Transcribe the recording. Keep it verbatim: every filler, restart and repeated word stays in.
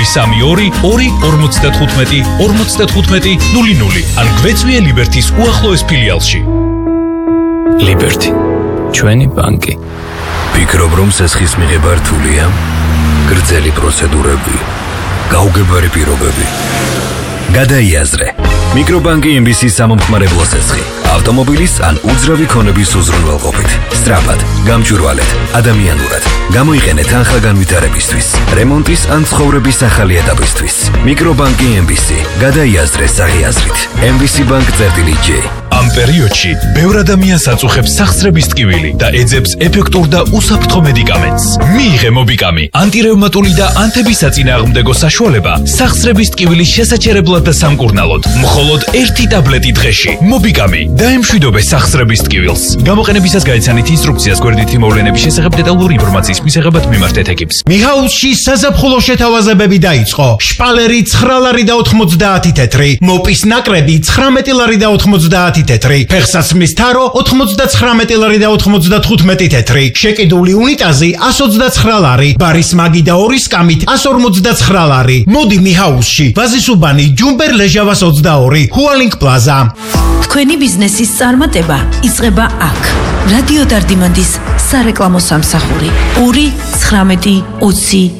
სამი ორი ორი ორმოცდათხუთმეტი ორმოცდათხუთმეტი ნული ნული ან გვეწვიე ლიბერთის უახლოეს ფილიალში. ლიბერთი, ჩვენი ბანკი. ფიქრობ, რომ სესხის მიღება რთულია? გრძელი პროცედურები, გაუგებარი პირობები. გადაიაზრე. მიკრობანკი ემ ბი სი-ის სამომხმარებლო სესხი. ავტომობილის ან უძრავი ქონების უზრუნველყოფით. სწრაფად, გამჭვირვალედ, ადამიანურად. გამოიყენე თანხა განვითარებისთვის, რემონტის ან ცხოვრების ახალი ეტაპისთვის. მიკრობანკი ემ ბი სი. გადაიაზრე საღიაზრით. ემ ბი სი ბანკ წერტილი ჯი. ამ პერიოდში ბევრ ადამიანს აწუხებს სახსრების ტკივილი და ეძებს ეფექტურ და უსაფრთხო მედიკამენტს. მიიღე მობიკამი, ანტირევმატული და ანთებისაწინააღმდეგო საშუალება სახსრების ტკივილის შესაჩერებლად და სამკურნალოდ. მხოლოდ ერთი ტაბლეტი დღეში. მობიკამი დაემშვიდობე სახსრების ტკივილს. გამოყენებისას გაიცანით ინსტრუქციას გვერდითი მოვლენების შესახებ დეტალური ინფორმაციის მისაღებად მიმართეთ ეკიპს. მიხაულში საზაფხულო შეთავაზებები დაიწყო. შპალერი ცხრა ლარი და ოთხმოცდაათი თეთრი, მოპის ნაკრები ცხრამეტი ლარი და ოცდაათი თეთრი, ფეხსაცმლის თარო ოცდათვრამეტი ლარი და ოცდათხუთმეტი თეთრი, შეკიდული უნიტაზი εκατს ოცდაცხრა ლარი, ბარის მაგი და ორი სკამით εκατს ორმოცდაცხრა ლარი. მოდი მიხაულში, ვაზისუბანი, ჯუმბერ ლეჟავას ოცდაორი, ჰუალინგ პლაზა. თქვენი ბიზნესის წარმატება იწყება აქ. რადიო დარდიმანდის სარეკლამო სამსახური ორი ცხრამეტი ოცი